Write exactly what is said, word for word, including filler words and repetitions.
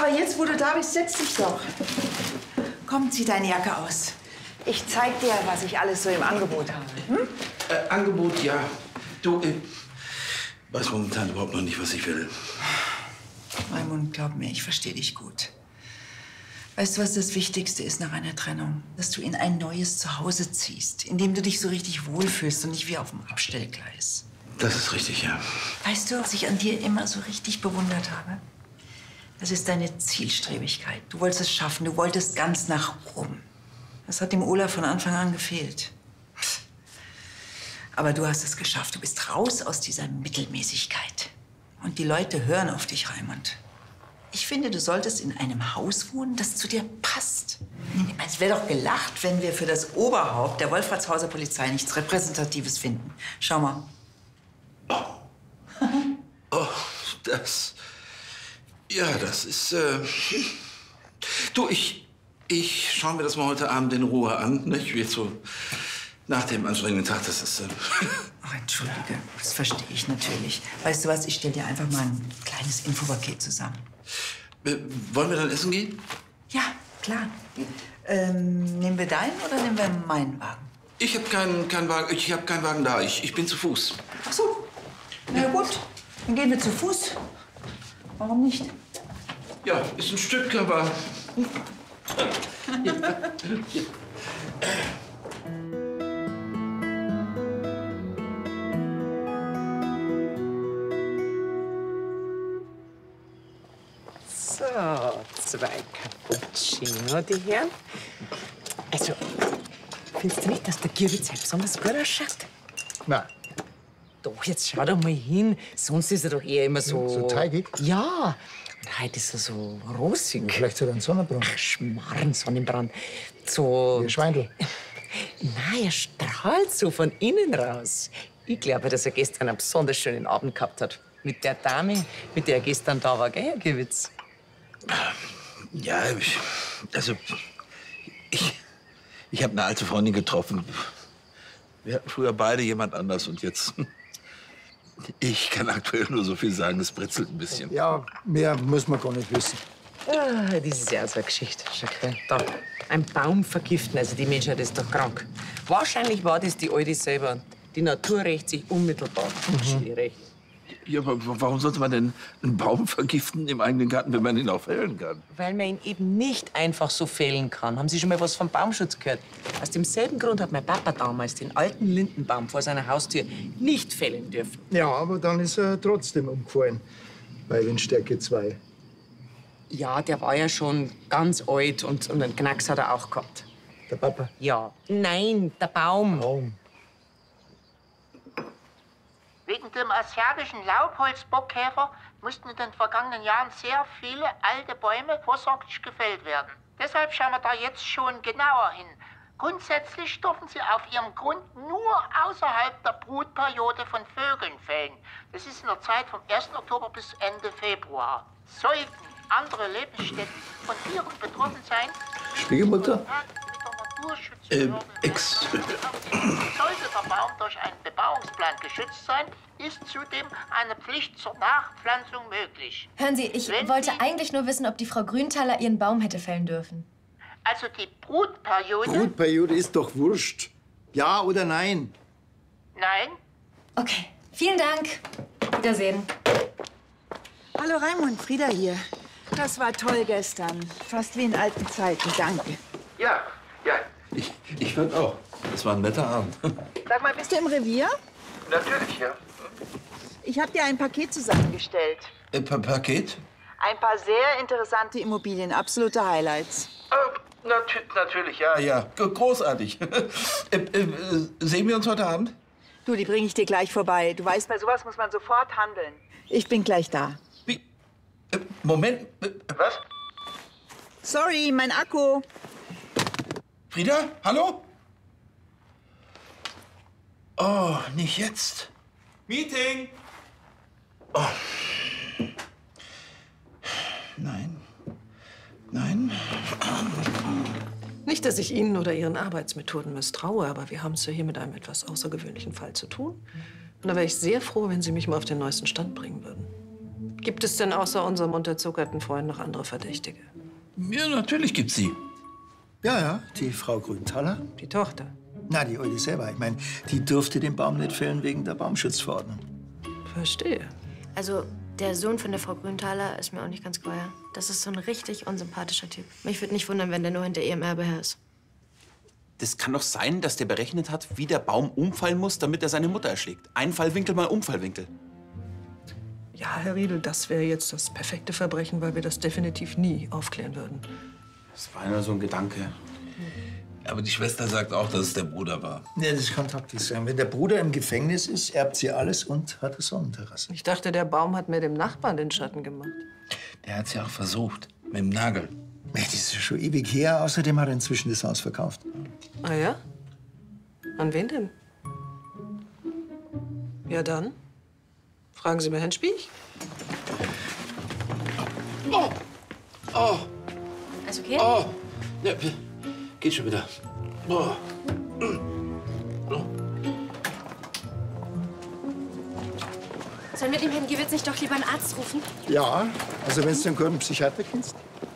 Aber jetzt, wo du da bist, setz dich doch. Komm, zieh deine Jacke aus. Ich zeig dir, was ich alles so im Angebot habe. Hm? Äh, Angebot, ja. Du, ich weiß momentan überhaupt noch nicht, was ich will. Raimund, glaub mir, ich verstehe dich gut. Weißt du, was das Wichtigste ist nach einer Trennung? Dass du in ein neues Zuhause ziehst, in dem du dich so richtig wohlfühlst und nicht wie auf dem Abstellgleis. Das ist richtig, ja. Weißt du, was ich an dir immer so richtig bewundert habe? Das ist deine Zielstrebigkeit. Du wolltest es schaffen, du wolltest ganz nach oben. Das hat dem Olaf von Anfang an gefehlt. Aber du hast es geschafft. Du bist raus aus dieser Mittelmäßigkeit. Und die Leute hören auf dich, Raimund. Ich finde, du solltest in einem Haus wohnen, das zu dir passt. Es wäre doch gelacht, wenn wir für das Oberhaupt der Wolfratshauser Polizei nichts Repräsentatives finden. Schau mal. Oh, oh das... Ja, das ist... Äh, du, ich... Ich schaue mir das mal heute Abend in Ruhe an. Nicht? Jetzt so nach dem anstrengenden Tag, das ist... Äh Ach, entschuldige, das verstehe ich natürlich. Weißt du was, ich stelle dir einfach mal ein kleines Infopaket zusammen. Äh, wollen wir dann essen gehen? Ja, klar. Ähm, nehmen wir deinen oder nehmen wir meinen Wagen? Ich habe keinen keinen Wagen, ich habe keinen Wagen da. Ich, ich bin zu Fuß. Ach so. Na gut, dann gehen wir zu Fuß. Warum nicht? Ja, ist ein Stück, aber... ja. Ja. So, zwei Cappuccino, die Herren. Also, findest du nicht, dass der Gierwitz halt besonders gut ausschaut? Nein. Doch, jetzt schau doch mal hin. Sonst ist er doch eher immer so... So teigig? Ja. Und heute ist er so rosig. Vielleicht so ein Sonnenbrand. Ach, Schmarrn, Sonnenbrand. So... Wie ein Schweindel. Nein, er strahlt so von innen raus. Ich glaube, dass er gestern einen besonders schönen Abend gehabt hat. Mit der Dame, mit der er gestern da war, gell, Herr Gierwitz? Ja, ich, also... Ich, ich habe eine alte Freundin getroffen. Wir hatten früher beide jemand anders und jetzt... Ich kann aktuell nur so viel sagen, es britzelt ein bisschen. Ja, mehr muss man gar nicht wissen. Ah, das ist ja so eine Geschichte. Schau her. Da, ein Baum vergiften, also die Menschheit ist doch krank. Wahrscheinlich war das die Alte selber. Die Natur rächt sich unmittelbar. Mhm. Recht. Ja, aber warum sollte man denn einen Baum vergiften im eigenen Garten, wenn man ihn auch fällen kann? Weil man ihn eben nicht einfach so fällen kann. Haben Sie schon mal was vom Baumschutz gehört? Aus demselben Grund hat mein Papa damals den alten Lindenbaum vor seiner Haustür nicht fällen dürfen. Ja, aber dann ist er trotzdem umgefallen. Bei Windstärke zwei. Ja, der war ja schon ganz alt und, und einen Knacks hat er auch gehabt. Der Papa? Ja. Nein, der Baum. Baum. Wegen dem asiatischen Laubholzbockkäfer mussten in den vergangenen Jahren sehr viele alte Bäume vorsorglich gefällt werden. Deshalb schauen wir da jetzt schon genauer hin. Grundsätzlich dürfen sie auf ihrem Grund nur außerhalb der Brutperiode von Vögeln fällen. Das ist in der Zeit vom ersten Oktober bis Ende Februar. Sollten andere Lebensstätten von Tieren betroffen sein, Schwiegermutter? Äh, ex... Sollte der Baum durch einen Bebauungsplan geschützt sein, ist zudem eine Pflicht zur Nachpflanzung möglich. Hören Sie, ich Wenn wollte Sie- eigentlich nur wissen, ob die Frau Grünthaler ihren Baum hätte fällen dürfen. Also die Brutperiode... Brutperiode ist doch wurscht. Ja oder nein? Nein? Okay, vielen Dank. Wiedersehen. Hallo Raimund, Frieda hier. Das war toll gestern. Fast wie in alten Zeiten. Danke. Ja, ja. Ich, ich fand auch. Das war ein netter Abend. Sag mal, bist du im Revier? Natürlich, ja. Ich habe dir ein Paket zusammengestellt. Äh, pa Paket? Ein paar sehr interessante Immobilien, absolute Highlights. Äh, natü natürlich, ja, ja. G großartig. äh, äh, sehen wir uns heute Abend? Du, die bringe ich dir gleich vorbei. Du weißt, bei sowas muss man sofort handeln. Ich bin gleich da. Wie? Äh, Moment. Äh, was? Sorry, mein Akku. Frieda? Hallo? Oh, nicht jetzt. Meeting! Oh. Nein. Nein. Nicht, dass ich Ihnen oder Ihren Arbeitsmethoden misstraue, aber wir haben es ja hier mit einem etwas außergewöhnlichen Fall zu tun. Und da wäre ich sehr froh, wenn Sie mich mal auf den neuesten Stand bringen würden. Gibt es denn außer unserem unterzuckerten Freund noch andere Verdächtige? Ja, natürlich gibt's sie. Ja, ja, die Frau Grünthaler. Die Tochter? Na, die Euli selber. Ich meine, die durfte den Baum nicht fällen wegen der Baumschutzverordnung. Verstehe. Also, der Sohn von der Frau Grünthaler ist mir auch nicht ganz geheuer. Das ist so ein richtig unsympathischer Typ. Mich würde nicht wundern, wenn der nur hinter ihrem Erbe her ist. Das kann doch sein, dass der berechnet hat, wie der Baum umfallen muss, damit er seine Mutter erschlägt. Einfallwinkel mal Umfallwinkel. Ja, Herr Riedel, das wäre jetzt das perfekte Verbrechen, weil wir das definitiv nie aufklären würden. Das war nur so ein Gedanke. Aber die Schwester sagt auch, dass es der Bruder war. Ja, das kann taktisch sein. Wenn der Bruder im Gefängnis ist, erbt sie alles und hat eine Sonnenterrasse. Ich dachte, der Baum hat mir dem Nachbarn den Schatten gemacht. Der hat's ja auch versucht. Mit dem Nagel. Ja, das ist ja schon ewig her. Außerdem hat er inzwischen das Haus verkauft. Ah ja? An wen denn? Ja dann. Fragen Sie mal Herrn Spiech. Oh! Oh! Alles okay? Oh! Ja, geht schon wieder. Oh. Oh. Sollen wir dem Herrn Gewitz nicht doch lieber einen Arzt rufen? Ja, also wenn du einen guten Psychiater kennst.